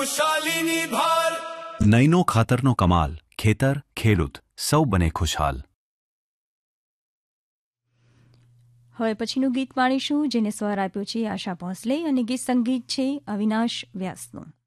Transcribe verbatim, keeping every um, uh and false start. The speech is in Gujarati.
શાલિની ભાર. નઈનો ખાતરનો કમાલ, ખેતર ખેડૂત સૌ બને ખુશહાલ. હવે પછીનું ગીત માણીશું, જેને સ્વર આપ્યો છે આશા ભોંસલે અને ગીત સંગીત છે અવિનાશ વ્યાસનું.